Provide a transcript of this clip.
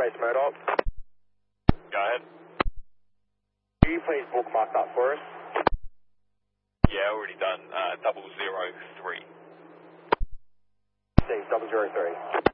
Space Murdoch. Go ahead. Can you please bookmark that for us? Yeah, already done. 003. C, 003.